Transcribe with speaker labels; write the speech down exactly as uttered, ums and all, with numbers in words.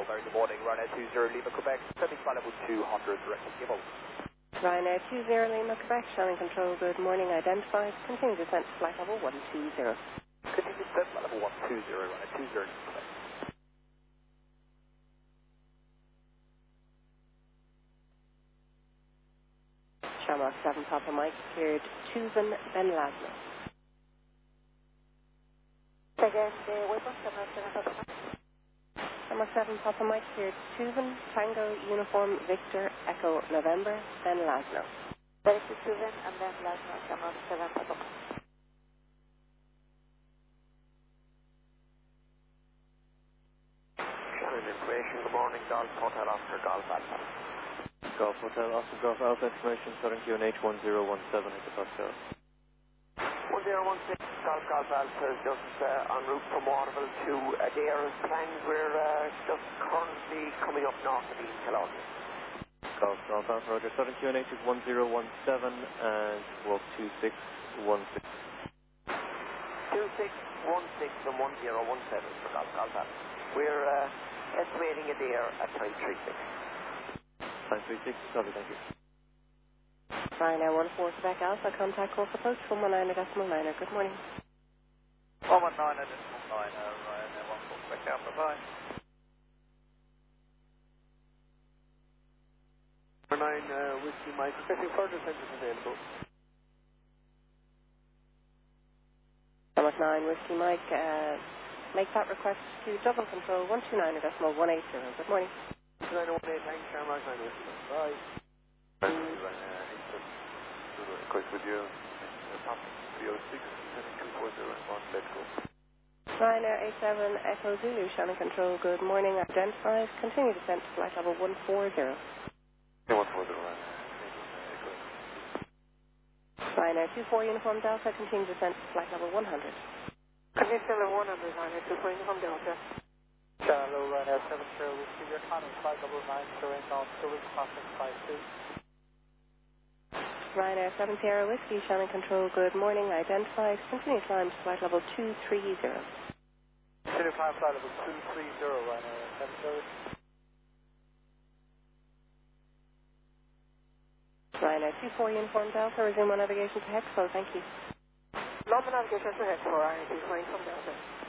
Speaker 1: Control, very good morning. Ryanair two zero Lima, Quebec, sending flight level two hundred, direct to Gibble.
Speaker 2: Ryanair two zero Lima, Quebec, Shannon Control, good morning, identified. Continue descent to flight level one two zero.
Speaker 1: Continue descent flight level one two zero, Ryanair two zero Lima, Quebec.
Speaker 2: Shamrock seven Papa Mike, cleared Tuvan, Ben Laszlo.
Speaker 3: Again, the Waypoint, Shamrock seven Papa Mike.
Speaker 2: Shamrock seven Papa Mike, cleared Tuvan, Tango, Uniform, Victor, Echo, November, Ben Laszlo.
Speaker 3: Direct to Tuvan and then Laszlo, Shamrock seven Papa Mike.
Speaker 1: Shannon information, good morning, Golf Hotel Oscar, Golf Alpha.
Speaker 4: Golf Hotel Oscar, Golf Alpha information, Southern Q N H one zero one seven at the Costello.
Speaker 1: one zero one six, Golf Golf Alpha is just uh, en route from Waterville to Adair as planned. We're uh, just currently coming up north of East Killarney.
Speaker 4: Golf Golf Alpha, Roger. Southern Q N H is one zero one seven and walk two six one six.
Speaker 1: two six one six and one zero one seven for Golf Golf Alpha. We're uh, estimating Adair at time three six.
Speaker 4: Time three six, lovely, thank you.
Speaker 2: Ryanair one four Quebec Alpha, contact Cork approach one one nine decimal niner. Good morning.
Speaker 1: one one nine decimal niner, Ryanair one four Quebec Alpha, bye. nine uh, Whiskey Mike, requesting further centers available.
Speaker 2: Shamrock nine Whiskey Mike, uh, make that request to double control one two nine decimal one eight zero. Good morning.
Speaker 1: nine one eight nine, Shamrock nine Whiskey Mike, bye. Request with you, three oh six, two four zero one, let's go.
Speaker 2: Ryanair eight seven Echo Zulu, Shannon Control, good morning, identified. Continue descent to flight level one four zero.
Speaker 1: one four zero,
Speaker 2: Ryanair two four Uniform Delta, continue descent to flight level one hundred.
Speaker 3: Continue to level one hundred, Ryanair two four Uniform Delta.
Speaker 5: Hello, Ryanair seven zero Whiskey, your contact flight level nine, showing on Silver Crossing five two.
Speaker 2: Ryanair seven Sierra Whiskey, Shannon Control, good morning, identified. Continue climb to flight level two three zero.
Speaker 5: Continue climb flight level two three zero, Ryanair seven zero.
Speaker 2: Ryanair two four Uniform Delta, resume on navigation to Hexpo, thank you.
Speaker 3: Normal navigation to Hexpo, Ryanair two four Uniform Delta.